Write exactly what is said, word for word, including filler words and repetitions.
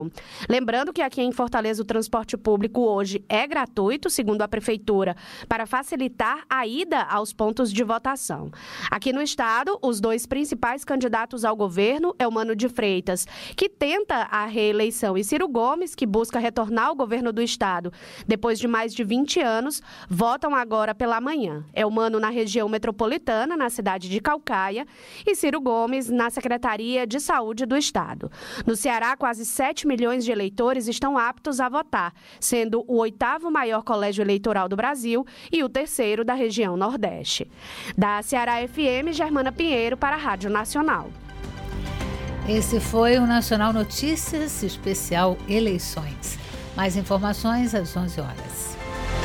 Lembrando que aqui em Fortaleza o transporte público hoje é gratuito, segundo a Prefeitura, para facilitar a ida aos pontos de votação. Aqui no estado, os dois principais candidatos ao governo é o Mano de Freitas, que tenta a reeleição, e Ciro Gomes, que busca retornar ao governo do estado depois de mais de vinte anos, votam agora pela manhã. É o Mano na região metropolitana, na cidade de Caucaia, e Ciro Gomes na Secretaria de Saúde do estado. No Ceará, quase sete milhões de eleitores estão aptos a votar, sendo o oitavo maior colégio eleitoral do Brasil e o terceiro da região Nordeste. Da Ceará F M, Germana Pinheiro para a Rádio Nacional. Esse foi o Nacional Notícias Especial Eleições. Mais informações às onze horas.